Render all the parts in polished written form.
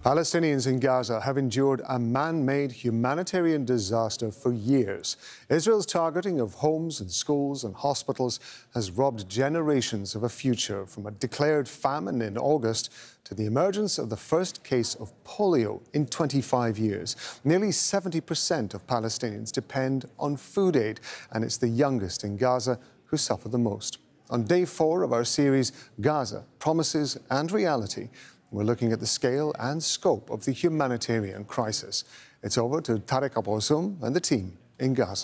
Palestinians in Gaza have endured a man-made humanitarian disaster for years. Israel's targeting of homes and schools and hospitals has robbed generations of a future, from a declared famine in August to the emergence of the first case of polio in 25 years. Nearly 70% of Palestinians depend on food aid, and it's the youngest in Gaza who suffer the most. On day 4 of our series, Gaza, Promises and Reality, we're looking at the scale and scope of the humanitarian crisis. It's over to Tarek Abu Azoum and the team in Gaza.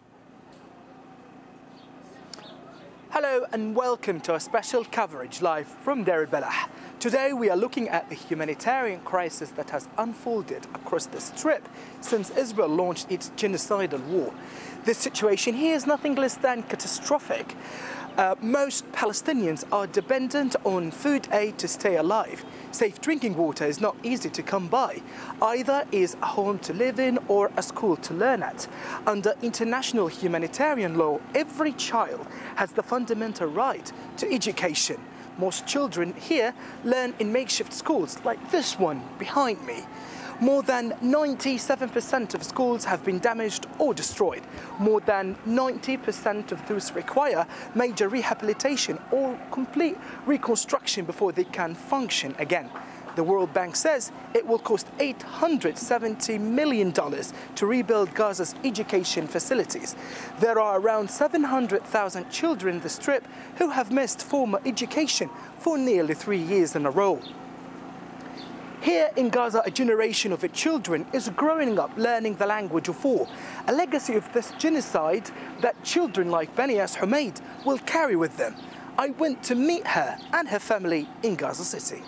Hello and welcome to our special coverage live from Deir al-Balah. Today we are looking at the humanitarian crisis that has unfolded across the Strip since Israel launched its genocidal war. This situation here is nothing less than catastrophic. Most Palestinians are dependent on food aid to stay alive. Safe drinking water is not easy to come by. Either is a home to live in or a school to learn at. Under international humanitarian law, every child has the fundamental right to education. Most children here learn in makeshift schools like this one behind me. More than 97% of schools have been damaged or destroyed. More than 90% of those require major rehabilitation or complete reconstruction before they can function again. The World Bank says it will cost $870 million to rebuild Gaza's education facilities. There are around 700,000 children in the Strip who have missed formal education for nearly 3 years in a row. Here in Gaza, a generation of children is growing up learning the language of war, a legacy of this genocide that children like Banias Humaid will carry with them. I went to meet her and her family in Gaza City.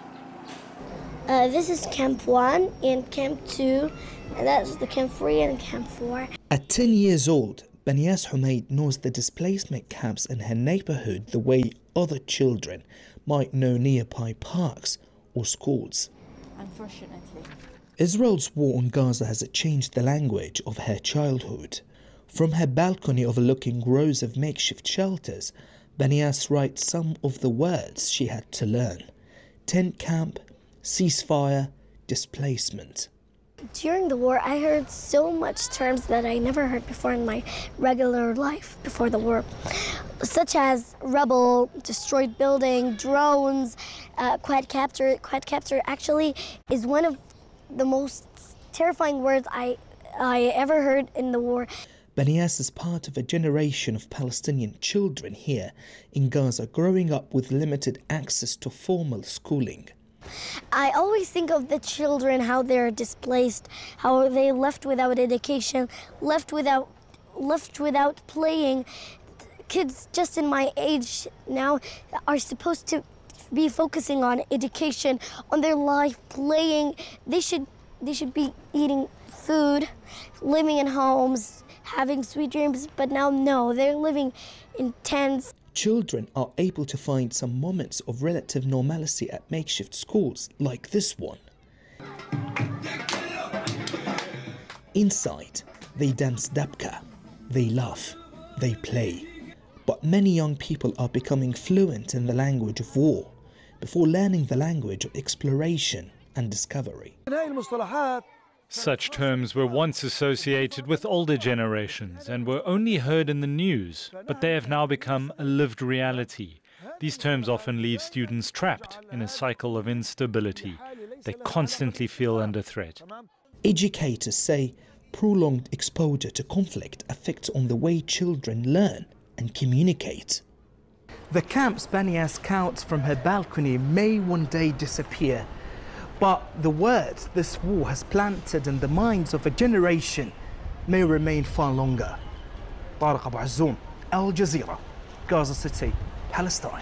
This is Camp 1 and Camp 2, and that's the Camp 3 and Camp 4. At 10 years old, Banias Humaid knows the displacement camps in her neighborhood the way other children might know nearby parks or schools. Unfortunately, Israel's war on Gaza has changed the language of her childhood. From her balcony overlooking rows of makeshift shelters, Banias writes some of the words she had to learn: tent camp, ceasefire, displacement. During the war, I heard so much terms that I never heard before in my regular life before the war, such as rebel, destroyed building, drones, quad capture. Quad capture actually is one of the most terrifying words I ever heard in the war. Banias is part of a generation of Palestinian children here in Gaza growing up with limited access to formal schooling. I always think of the children, how they're displaced, how they left without education, left without playing. Kids just in my age now are supposed to be focusing on education, on their life, playing. They should be eating food, living in homes, having sweet dreams, but now no, they're living in tents. Children are able to find some moments of relative normalcy at makeshift schools like this one. Inside, they dance dabka, they laugh, they play. But many young people are becoming fluent in the language of war before learning the language of exploration and discovery. Such terms were once associated with older generations and were only heard in the news, but they have now become a lived reality. These terms often leave students trapped in a cycle of instability. They constantly feel under threat. Educators say prolonged exposure to conflict affects on the way children learn and communicate. The camps Banias counts from her balcony may one day disappear. But the words this war has planted in the minds of a generation may remain far longer. Tarek Abu Azoum, Al Jazeera, Gaza City, Palestine.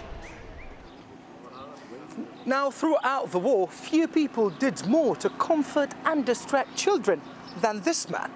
Now, throughout the war, few people did more to comfort and distract children than this man.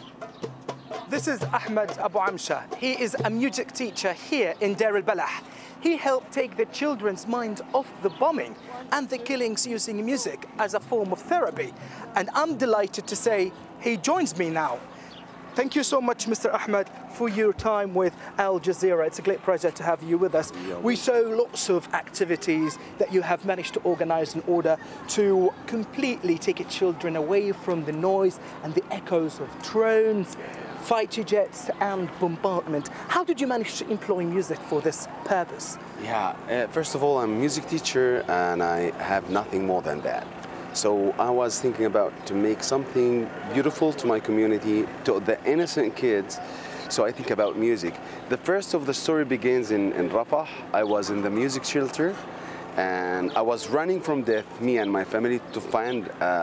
This is Ahmed Abu Amsha. He is a music teacher here in Deir al-Balah. He helped take the children's minds off the bombing and the killings using music as a form of therapy. And I'm delighted to say he joins me now. Thank you so much, Mr. Ahmed, for your time with Al Jazeera. It's a great pleasure to have you with us. We saw lots of activities that you have managed to organize in order to completely take your children away from the noise and the echoes of drones, fighter jets and bombardment. How did you manage to employ music for this purpose? Yeah, first of all, I'm a music teacher and I have nothing more than that. So I was thinking about to make something beautiful to my community, to the innocent kids. So I think about music. The first of the story begins in Rafah. I was in the music shelter and I was running from death, me and my family, to find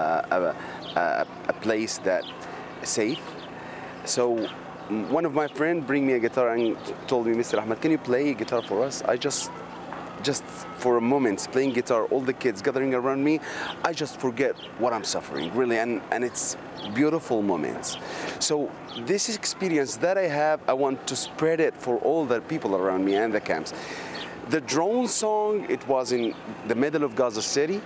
a place that is safe. So one of my friends bring me a guitar and told me, Mr. Ahmed, can you play guitar for us? I just for a moment playing guitar, all the kids gathering around me, I just forget what I'm suffering, really, and it's beautiful moments. So this experience that I have, I want to spread it for all the people around me and the camps. The drone song, it was in the middle of Gaza City.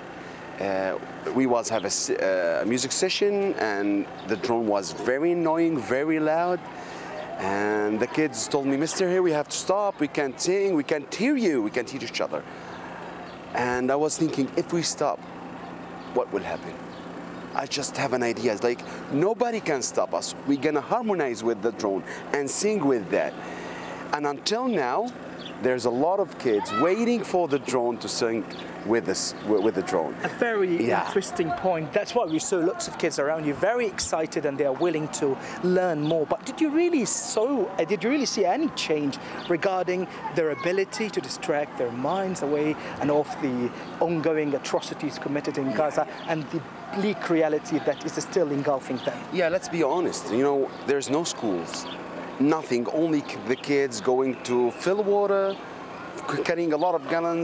We have a music session and the drone was very annoying, very loud. And the kids told me, Mr. Here, we have to stop, we can't sing, we can't hear you, we can't hear each other. And I was thinking, if we stop, what will happen? I just have an idea. It's like, nobody can stop us. We're gonna harmonize with the drone and sing with that. And until now, there's a lot of kids waiting for the drone to sing with the drone. A very interesting point. That's why we saw lots of kids around you, very excited, and they are willing to learn more. But did you really see any change regarding their ability to distract their minds away and off the ongoing atrocities committed in Gaza and the bleak reality that is still engulfing them? Yeah, let's be honest. You know, there's no schools. Nothing, only the kids going to fill water, carrying a lot of gallons.